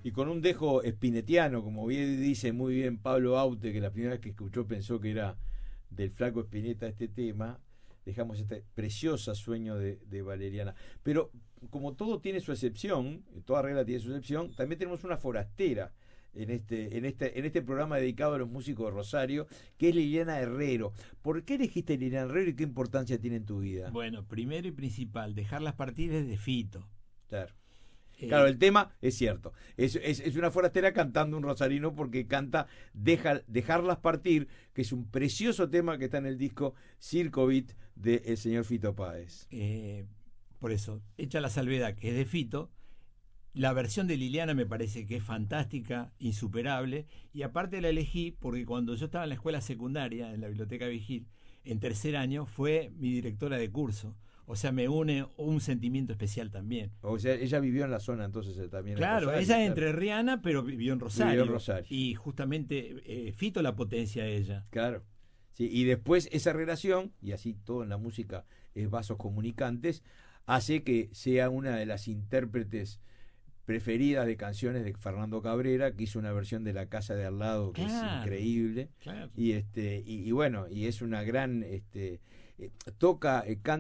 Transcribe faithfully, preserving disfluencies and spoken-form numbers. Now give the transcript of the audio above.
y con un dejo spinetiano, como bien dice muy bien Pablo Aute, que la primera vez que escuchó pensó que era del Flaco Spinetta este tema. Dejamos este preciosa Sueño de, de Valeriana. Pero como todo tiene su excepción, toda regla tiene su excepción, también tenemos una forastera en este, en este, en este programa dedicado a los músicos de Rosario, que es Liliana Herrero. ¿Por qué elegiste Liliana Herrero y qué importancia tiene en tu vida? Bueno, primero y principal, dejarlas partir es de Fito. Claro. Claro, Eh, el tema es cierto. Es, es, es una forastera cantando un rosarino porque canta Deja, Dejarlas Partir, que es un precioso tema que está en el disco Circo Beat del señor Fito Páez. eh, por eso, hecha la salvedad que es de Fito, la versión de Liliana me parece que es fantástica, insuperable, y aparte la elegí porque cuando yo estaba en la escuela secundaria, en la Biblioteca Vigil, en tercer año, fue mi directora de curso. O sea, me une un sentimiento especial también. O sea, ella vivió en la zona entonces eh, también en Claro, Rosario. ella es Claro. entrerriana, pero vivió en Rosario. Vivió en Rosario. Y justamente eh, Fito la potencia a ella. Claro. Sí, y después esa relación, y así todo en la música es vasos comunicantes, hace que sea una de las intérpretes preferidas de canciones de Fernando Cabrera, que hizo una versión de La Casa de Al Lado que Claro, es increíble. claro. Y este y, y bueno, y es una gran este eh, toca eh, canta